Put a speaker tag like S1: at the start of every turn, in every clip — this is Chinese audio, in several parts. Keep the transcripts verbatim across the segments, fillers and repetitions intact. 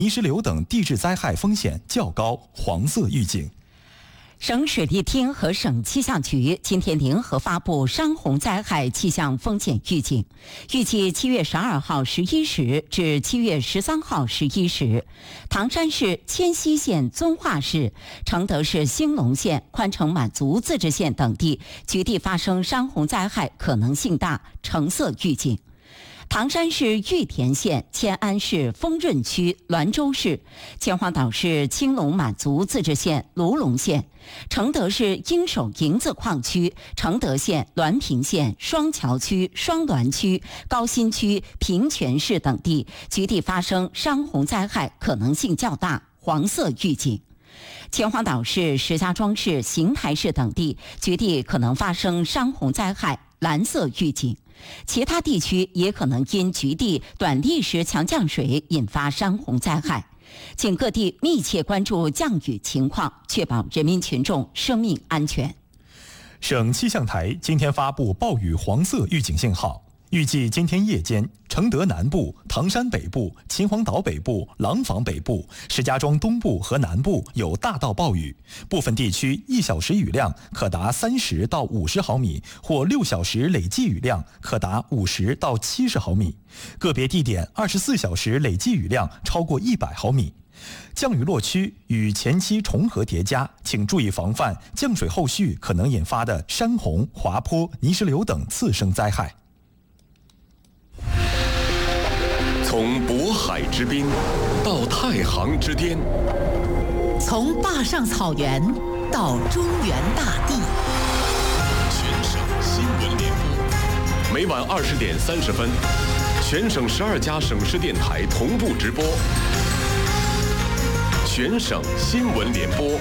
S1: 泥石流等地质灾害风险较高，黄色预警。
S2: 省水利厅和省气象局今天联合发布山洪灾害气象风险预警，预计七月十二号十一时至七月十三号十一时，唐山市迁西县、遵化市、承德市兴隆县、宽城满族自治县等地局地发生山洪灾害可能性大，橙色预警。唐山市玉田县、迁安市丰润区、滦州市、秦皇岛市青龙满族自治县、卢龙县、承德市鹰首营子矿区、承德县、滦平县、双桥区、双滦区、高新区、平泉市等地局地发生山洪灾害可能性较大，黄色预警。秦皇岛市、石家庄市、邢台市等地局地可能发生山洪灾害，蓝色预警。其他地区也可能因局地短历时强降水引发山洪灾害，请各地密切关注降雨情况，确保人民群众生命安全。
S1: 省气象台今天发布暴雨黄色预警信号，预计今天夜间，承德南部、唐山北部、秦皇岛北部、廊坊北部、石家庄东部和南部有大到暴雨，部分地区一小时雨量可达三十到五十毫米，或六小时累计雨量可达五十到七十毫米，个别地点二十四小时累计雨量超过一百毫米。降雨落区与前期重合叠加，请注意防范降水后续可能引发的山洪、滑坡、泥石流等次生灾害。
S3: 从渤海之滨到太行之巅，
S4: 从坝上草原到中原大地，
S3: 全省新闻联播，每晚二十点三十分，全省十二家省市电台同步直播。全省新闻联播。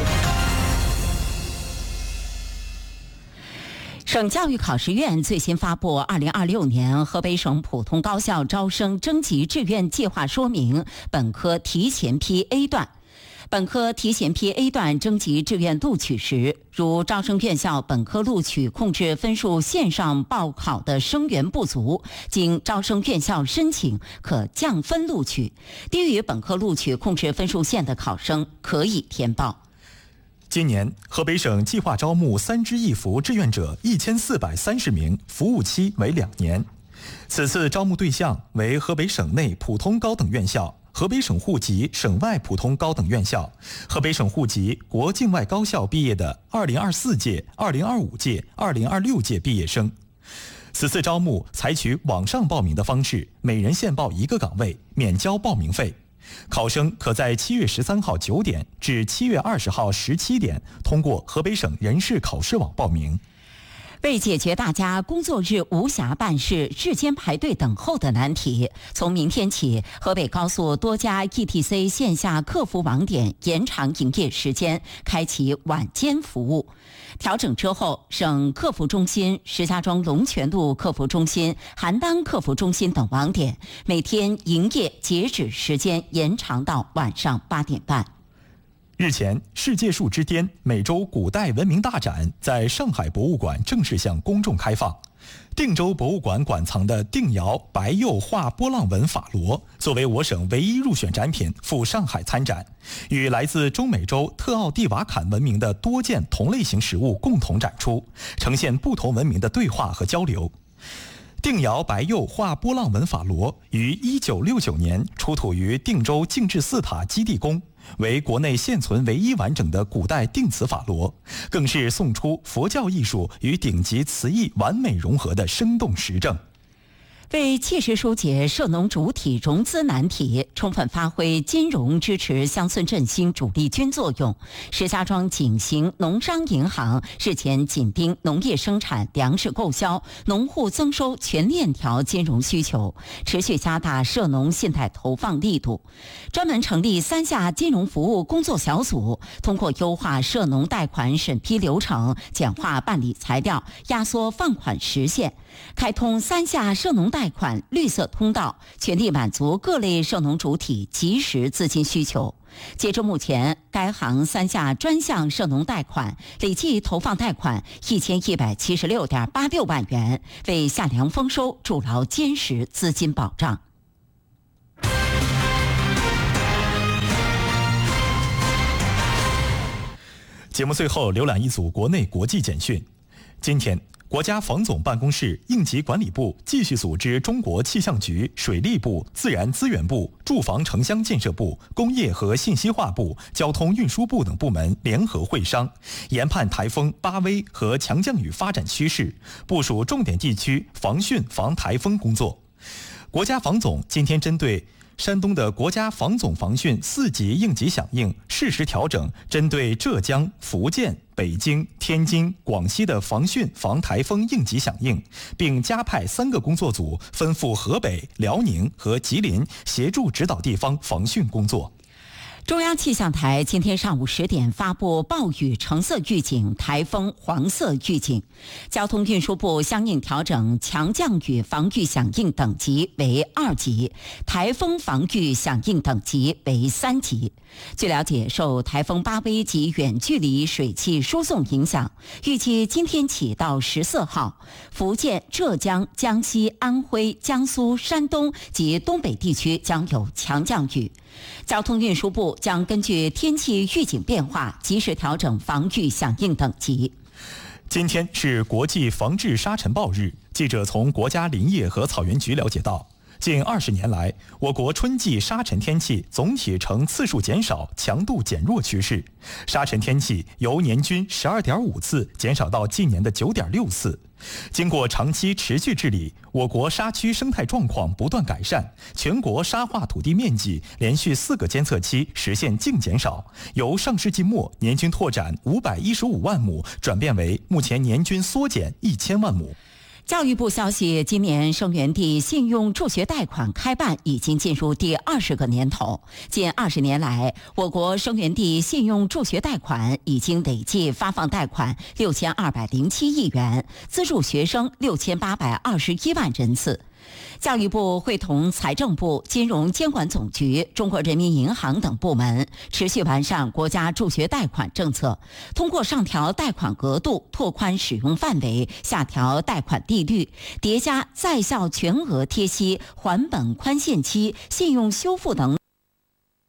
S2: 省教育考试院最新发布二零二六年河北省普通高校招生征集志愿计划说明，本科提前批 A 段。本科提前批 A 段征集志愿录取时，如招生院校本科录取控制分数线上报考的生源不足，经招生院校申请可降分录取；低于本科录取控制分数线的考生可以填报。
S1: 今年，河北省计划招募三支一扶志愿者一千四百三十名，服务期为两年。此次招募对象为河北省内普通高等院校、河北省户籍省外普通高等院校、河北省户籍国境外高校毕业的二零二四届、二零二五届、二零二六届毕业生。此次招募采取网上报名的方式，每人限报一个岗位，免交报名费。考生可在七月十三号九点至七月二十号十七点通过河北省人事考试网报名。
S2: 为解决大家工作日无暇办事、日间排队等候的难题，从明天起，河北高速多家 E T C 线下客服网点延长营业时间，开启晚间服务。调整之后，省客服中心、石家庄龙泉路客服中心、邯郸客服中心等网点每天营业截止时间延长到晚上八点半。
S1: 日前，世界树之巅美洲古代文明大展在上海博物馆正式向公众开放。定州博物馆馆藏的定窑白釉画波浪纹法螺，作为我省唯一入选展品赴上海参展，与来自中美洲特奥蒂瓦坎文明的多件同类型实物共同展出，呈现不同文明的对话和交流。定窑白釉画波浪纹法螺于一九六九年出土于定州净智寺塔基地宫，为国内现存唯一完整的古代定瓷法螺，更是宋初佛教艺术与顶级瓷艺完美融合的生动实证。
S2: 为切实疏解涉农主体融资难题，充分发挥金融支持乡村振兴主力军作用，石家庄景行农商银行日前紧盯农业生产、粮食购销、农户增收全链条金融需求，持续加大涉农信贷投放力度，专门成立三下金融服务工作小组，通过优化涉农贷款审批流程、简化办理材料、压缩放款时限，开通三下涉农贷款绿色通道，全力满足各类涉农主体及时资金需求。截至目前，该行三下专项涉农贷款累计投放贷款一千一百七十六点八六万元，为夏粮丰收筑牢坚实资金保障。
S1: 节目最后浏览一组国内国际简讯。今天，国家防总办公室、应急管理部继续组织中国气象局、水利部、自然资源部、住房城乡建设部、工业和信息化部、交通运输部等部门联合会商，研判台风巴威和强降雨发展趋势，部署重点地区防汛防台风工作。国家防总今天针对山东的国家防总防汛四级应急响应适时调整，针对浙江、福建、北京、天津、广西的防汛防台风应急响应，并加派三个工作组分赴河北、辽宁和吉林，协助指导地方防汛工作。
S2: 中央气象台今天上午十点发布暴雨橙色预警、台风黄色预警。交通运输部相应调整强降雨防御响应等级为二级，台风防御响应等级为三级。据了解，受台风巴威及远距离水汽输送影响，预计今天起到十四号，福建、浙江、江西、安徽、江苏、山东及东北地区将有强降雨。交通运输部将根据天气预警变化，及时调整防御响应等级。
S1: 今天是国际防治沙尘暴日，记者从国家林业和草原局了解到，近二十年来，我国春季沙尘天气总体呈次数减少、强度减弱趋势，沙尘天气由年均十二点五次减少到近年的九点六次。经过长期持续治理，我国沙区生态状况不断改善，全国沙化土地面积连续四个监测期实现净减少，由上世纪末年均拓展五百一十五万亩，转变为目前年均缩减一千万亩。
S2: 教育部消息，今年生源地信用助学贷款开办已经进入第二十个年头。近二十年来，我国生源地信用助学贷款已经累计发放贷款六千二百零七亿元，资助学生六千八百二十一万人次。教育部会同财政部、金融监管总局、中国人民银行等部门，持续完善国家助学贷款政策，通过上调贷款额度、拓宽使用范围、下调贷款利率、叠加在校全额贴息、还本宽限期、信用修复等